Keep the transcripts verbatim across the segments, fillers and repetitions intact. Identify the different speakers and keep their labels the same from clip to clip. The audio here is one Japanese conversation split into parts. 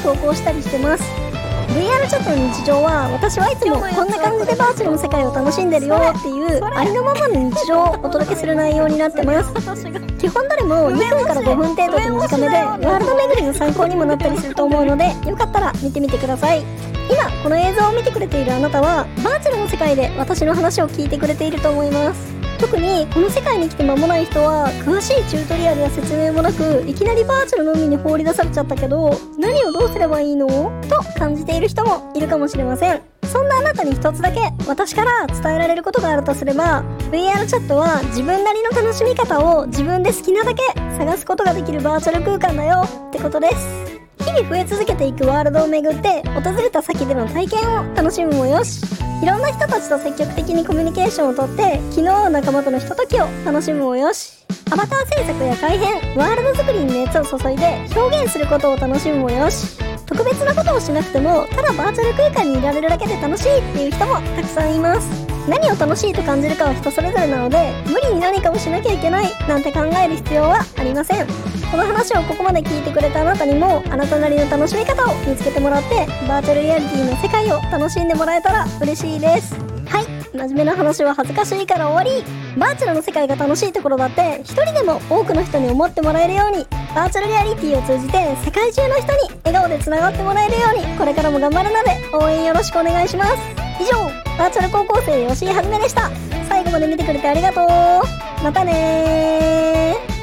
Speaker 1: 投稿したりしてます。 ブイアール チャットの日常は、私はいつもこんな感じでバーチャルの世界を楽しんでるよっていうありのままの日常をお届けする内容になってます。基本どれもにふんからごふん程度で短めで、ワールド巡りの参考にもなったりすると思うので、よかったら見てみてください。今この映像を見てくれているあなたは、バーチャルの世界で私の話を聞いてくれていると思います。特にこの世界に来て間もない人は、詳しいチュートリアルや説明もなく、いきなりバーチャルの海に放り出されちゃったけど、何をどうすればいいのと感じている人もいるかもしれません。そんなあなたに一つだけ私から伝えられることがあるとすれば、 ブイアール チャットは自分なりの楽しみ方を自分で好きなだけ探すことができるバーチャル空間だよってことです。日々増え続けていくワールドを巡って、訪れた先での体験を楽しむもよし、いろんな人たちと積極的にコミュニケーションをとって気の合う仲間とのひとときを楽しむもよし、アバター制作や改変、ワールド作りに熱を注いで表現することを楽しむもよし、特別なことをしなくてもただバーチャル空間にいられるだけで楽しいっていう人もたくさんいます。何を楽しいと感じるかは人それぞれなので、無理に何かをしなきゃいけないなんて考える必要はありません。この話をここまで聞いてくれたあなたにも、あなたなりの楽しみ方を見つけてもらって、バーチャルリアリティの世界を楽しんでもらえたら嬉しいです。はい、真面目な話は恥ずかしいから終わり。バーチャルの世界が楽しいところだって、一人でも多くの人に思ってもらえるように、バーチャルリアリティを通じて世界中の人に笑顔でつながってもらえるように、これからも頑張るので応援よろしくお願いします。以上、バーチャル高校生吉井はじめでした。最後まで見てくれてありがとう。またねー。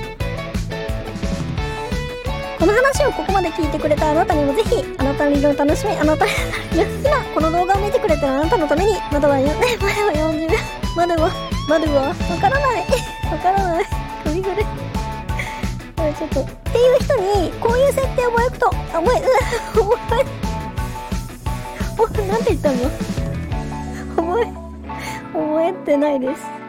Speaker 1: この話をここまで聞いてくれたあなたにもぜひ、あなたなりの楽しみ、あなたなりの今この動画を見てくれてるあなたのために、まだはよ、ね、まだはよんじゅう、まだは、まだは、わからない、わからない、首振る。ちょっと、っていう人に、こういう設定を覚えくと、あ、覚え、う覚え、お、なんて言ったの？覚え、覚えてないです。